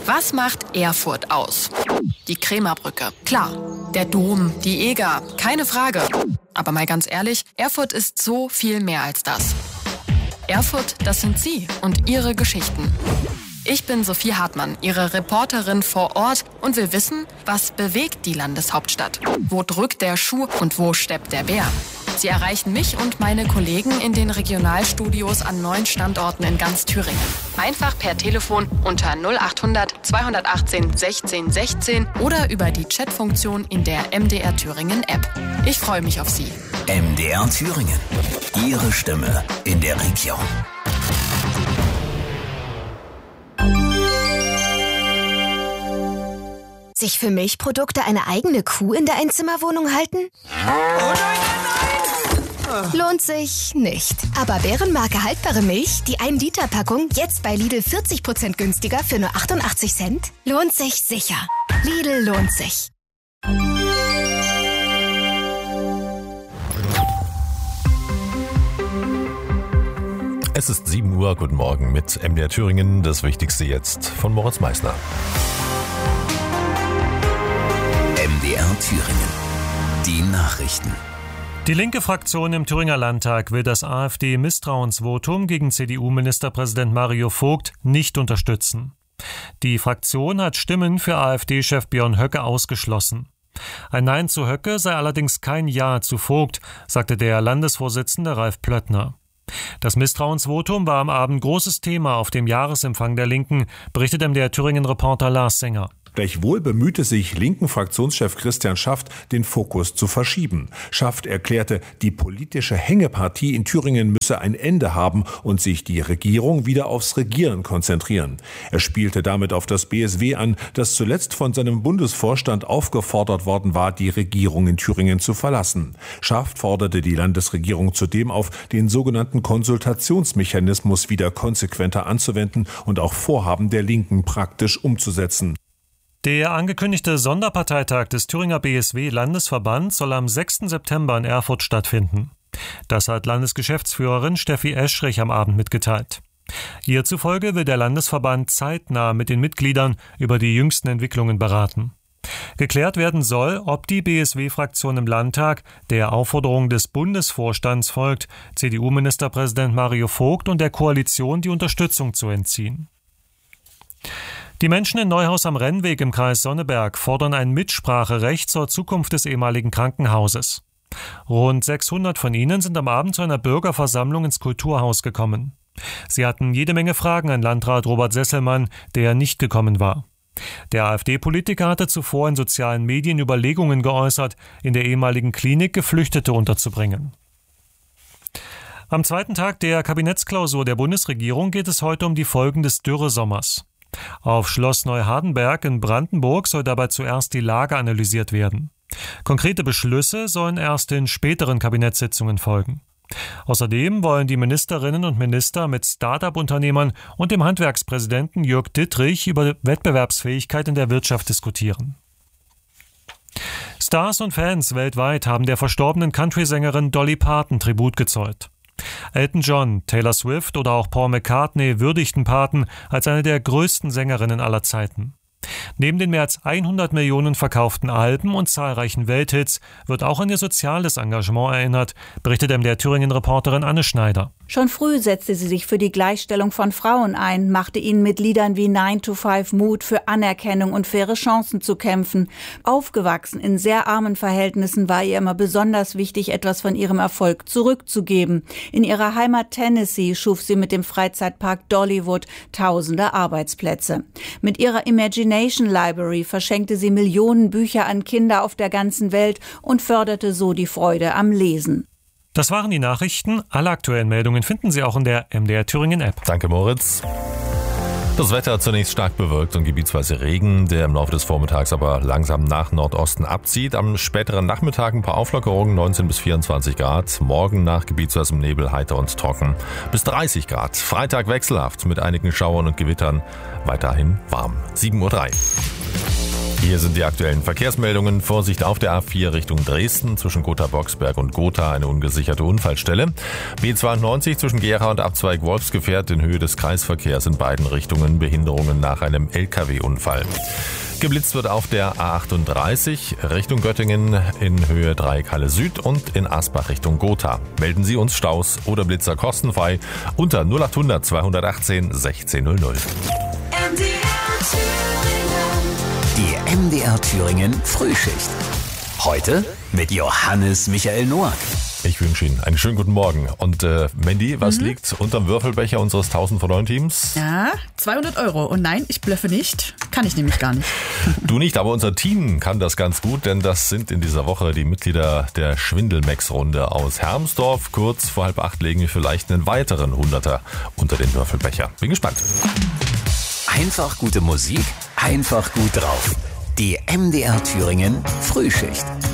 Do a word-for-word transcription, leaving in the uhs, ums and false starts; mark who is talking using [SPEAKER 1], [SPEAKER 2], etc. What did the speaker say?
[SPEAKER 1] Was macht Erfurt aus? Die Krämerbrücke, klar. Der Dom, die Eger, keine Frage. Aber mal ganz ehrlich, Erfurt ist so viel mehr als das. Erfurt, das sind Sie und Ihre Geschichten. Ich bin Sophie Hartmann, Ihre Reporterin vor Ort und will wissen, was bewegt die Landeshauptstadt? Wo drückt der Schuh und wo steppt der Bär? Sie erreichen mich und meine Kollegen in den Regionalstudios an neun Standorten in ganz Thüringen. Einfach per Telefon unter null achthundert zweihundertachtzehn sechzehn sechzehn oder über die Chatfunktion in der M D R Thüringen App. Ich freue mich auf Sie.
[SPEAKER 2] M D R Thüringen. Ihre Stimme in der Region.
[SPEAKER 3] Sich für Milchprodukte eine eigene Kuh in der Einzimmerwohnung halten? Oh nein, nein, nein! Lohnt sich nicht. Aber Bärenmarke haltbare Milch, die ein Liter Packung, jetzt bei Lidl vierzig Prozent günstiger für nur achtundachtzig Cent? Lohnt sich sicher. Lidl lohnt sich.
[SPEAKER 4] Es ist sieben Uhr, guten Morgen mit M D R Thüringen, das Wichtigste jetzt von Moritz Meissner.
[SPEAKER 2] M D R Thüringen. Die Nachrichten.
[SPEAKER 5] Die linke Fraktion im Thüringer Landtag will das AfD-Misstrauensvotum gegen C D U-Ministerpräsident Mario Vogt nicht unterstützen. Die Fraktion hat Stimmen für AfD-Chef Björn Höcke ausgeschlossen. Ein Nein zu Höcke sei allerdings kein Ja zu Vogt, sagte der Landesvorsitzende Ralf Plöttner. Das Misstrauensvotum war am Abend großes Thema auf dem Jahresempfang der Linken, berichtet M D R Thüringen-Reporter Lars Sänger.
[SPEAKER 6] Gleichwohl bemühte sich linken Fraktionschef Christian Schaft, den Fokus zu verschieben. Schaft erklärte, die politische Hängepartie in Thüringen müsse ein Ende haben und sich die Regierung wieder aufs Regieren konzentrieren. Er spielte damit auf das B S W an, das zuletzt von seinem Bundesvorstand aufgefordert worden war, die Regierung in Thüringen zu verlassen. Schaft forderte die Landesregierung zudem auf, den sogenannten Konsultationsmechanismus wieder konsequenter anzuwenden und auch Vorhaben der Linken praktisch umzusetzen.
[SPEAKER 5] Der angekündigte Sonderparteitag des Thüringer B S W-Landesverbands soll am sechsten September in Erfurt stattfinden. Das hat Landesgeschäftsführerin Steffi Eschrich am Abend mitgeteilt. Ihr zufolge will der Landesverband zeitnah mit den Mitgliedern über die jüngsten Entwicklungen beraten. Geklärt werden soll, ob die B S W-Fraktion im Landtag der Aufforderung des Bundesvorstands folgt, C D U-Ministerpräsident Mario Vogt und der Koalition die Unterstützung zu entziehen. Die Menschen in Neuhaus am Rennweg im Kreis Sonneberg fordern ein Mitspracherecht zur Zukunft des ehemaligen Krankenhauses. Rund sechshundert von ihnen sind am Abend zu einer Bürgerversammlung ins Kulturhaus gekommen. Sie hatten jede Menge Fragen an Landrat Robert Sesselmann, der nicht gekommen war. Der AfD-Politiker hatte zuvor in sozialen Medien Überlegungen geäußert, in der ehemaligen Klinik Geflüchtete unterzubringen. Am zweiten Tag der Kabinettsklausur der Bundesregierung geht es heute um die Folgen des Dürresommers. Auf Schloss Neuhardenberg in Brandenburg soll dabei zuerst die Lage analysiert werden. Konkrete Beschlüsse sollen erst in späteren Kabinettssitzungen folgen. Außerdem wollen die Ministerinnen und Minister mit Start-up-Unternehmern und dem Handwerkspräsidenten Jörg Dittrich über Wettbewerbsfähigkeit in der Wirtschaft diskutieren. Stars und Fans weltweit haben der verstorbenen Country-Sängerin Dolly Parton Tribut gezollt. Elton John, Taylor Swift oder auch Paul McCartney würdigten Parton als eine der größten Sängerinnen aller Zeiten. Neben den mehr als hundert Millionen verkauften Alben und zahlreichen Welthits wird auch an ihr soziales Engagement erinnert, berichtet M D R Thüringen-Reporterin Anne Schneider.
[SPEAKER 7] Schon früh setzte sie sich für die Gleichstellung von Frauen ein, machte ihnen mit Liedern wie nine to five Mut, für Anerkennung und faire Chancen zu kämpfen. Aufgewachsen in sehr armen Verhältnissen war ihr immer besonders wichtig, etwas von ihrem Erfolg zurückzugeben. In ihrer Heimat Tennessee schuf sie mit dem Freizeitpark Dollywood tausende Arbeitsplätze. Mit ihrer Imagination Library verschenkte sie Millionen Bücher an Kinder auf der ganzen Welt und förderte so die Freude am Lesen.
[SPEAKER 5] Das waren die Nachrichten. Alle aktuellen Meldungen finden Sie auch in der M D R Thüringen App.
[SPEAKER 4] Danke, Moritz. Das Wetter zunächst stark bewölkt und gebietsweise Regen, der im Laufe des Vormittags aber langsam nach Nordosten abzieht. Am späteren Nachmittag ein paar Auflockerungen, neunzehn bis vierundzwanzig Grad. Morgen nach gebietsweisem Nebel heiter und trocken bis dreißig Grad. Freitag wechselhaft mit einigen Schauern und Gewittern. Weiterhin warm. sieben Uhr drei. Hier sind die aktuellen Verkehrsmeldungen. Vorsicht auf der A vier Richtung Dresden zwischen Gotha-Boxberg und Gotha, eine ungesicherte Unfallstelle. B zweiundneunzig zwischen Gera und Abzweig Wolfsgefährt in Höhe des Kreisverkehrs in beiden Richtungen, Behinderungen nach einem L K W-Unfall. Geblitzt wird auf der A achtunddreißig Richtung Göttingen in Höhe Dreieck-Halle Süd und in Asbach Richtung Gotha. Melden Sie uns Staus oder Blitzer kostenfrei unter null achthundert zweihundertachtzehn sechzehn null null.
[SPEAKER 2] Die M D R Thüringen Frühschicht. Heute mit Johannes Michael Noack.
[SPEAKER 4] Ich wünsche Ihnen einen schönen guten Morgen. Und äh, Mandy, was mhm. liegt unterm Würfelbecher unseres tausend von neun Teams?
[SPEAKER 8] Ja, zweihundert Euro. Und nein, ich blöffe nicht. Kann ich nämlich gar nicht.
[SPEAKER 4] Du nicht, aber unser Team kann das ganz gut, denn das sind in dieser Woche die Mitglieder der Schwindelmex-Runde aus Hermsdorf. Kurz vor halb acht legen wir vielleicht einen weiteren Hunderter unter den Würfelbecher. Bin gespannt.
[SPEAKER 2] Einfach gute Musik, einfach gut drauf. Die M D R Thüringen Frühschicht.